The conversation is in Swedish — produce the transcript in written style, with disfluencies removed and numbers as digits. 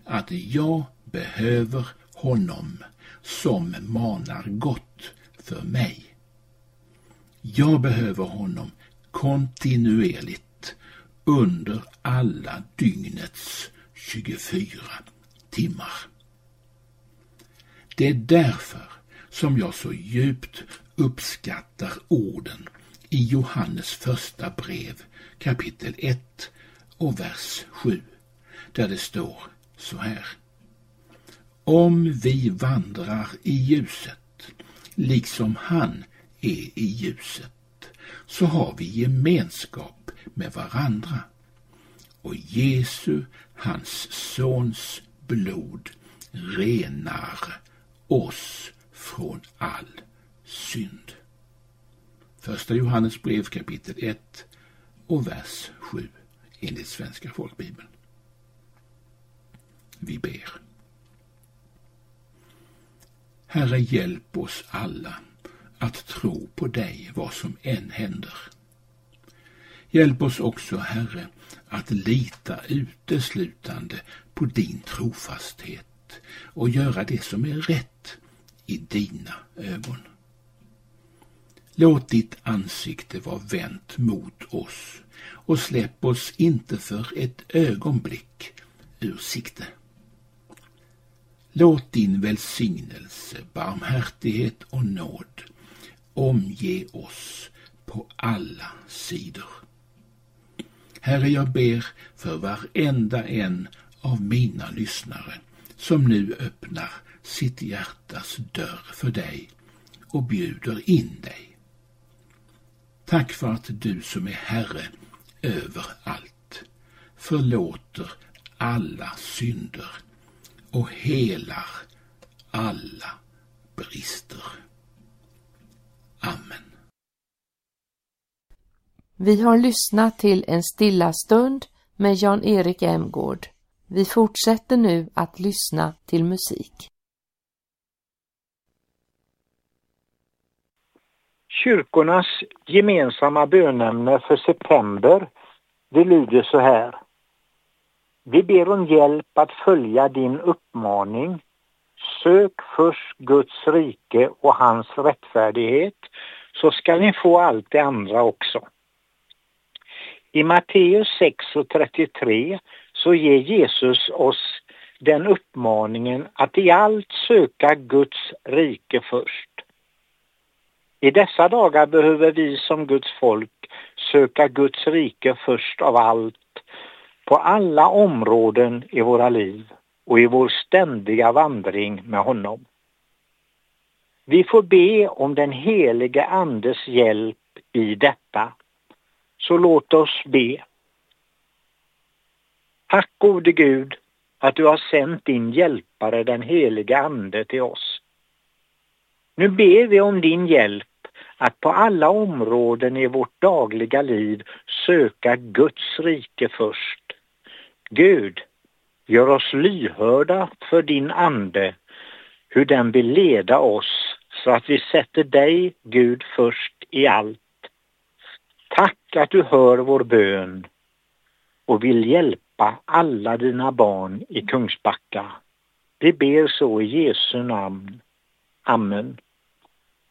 att jag behöver honom som manar gott för mig. Jag behöver honom kontinuerligt under alla dygnets 24 timmar. Det är därför som jag så djupt uppskattar orden i Johannes första brev, kapitel 1 och vers 7, där det står så här: Om vi vandrar i ljuset, liksom han är i ljuset, så har vi gemenskap med varandra. Och Jesu, hans sons blod, renar oss från all synd. Första Johannes brev kapitel 1 och vers 7 enligt Svenska folkbibeln. Vi ber. Herre, hjälp oss alla att tro på dig vad som än händer. Hjälp oss också, Herre, att lita uteslutande på din trofasthet och göra det som är rätt i dina ögon. Låt ditt ansikte vara vänt mot oss och släpp oss inte för ett ögonblick ur sikte. Låt din välsignelse, barmhärtighet och nåd omge oss på alla sidor. Herre, jag ber för varenda en av mina lyssnare som nu öppnar sitt hjärtas dörr för dig och bjuder in dig. Tack för att du som är Herre över allt förlåter alla synder och helar alla brister. Amen. Vi har lyssnat till en stilla stund med Jan-Erik Emgård. Vi fortsätter nu att lyssna till musik. Kyrkornas gemensamma bönämne för september, det lyder så här: Vi ber om hjälp att följa din uppmaning. Sök först Guds rike och hans rättfärdighet, så ska ni få allt det andra också. I Matteus 6:33 så ger Jesus oss den uppmaningen att i allt söka Guds rike först. I dessa dagar behöver vi som Guds folk söka Guds rike först av allt, på alla områden i våra liv och i vår ständiga vandring med honom. Vi får be om den helige Andes hjälp i detta. Så låt oss be. Tack gode Gud att du har sänt din hjälpare, den helige Ande, till oss. Nu ber vi om din hjälp att på alla områden i vårt dagliga liv söka Guds rike först. Gud, gör oss lyhörda för din ande, hur den vill leda oss, så att vi sätter dig, Gud, först i allt. Tack att du hör vår bön och vill hjälpa alla dina barn i Kungsbacka. Vi ber så i Jesu namn. Amen.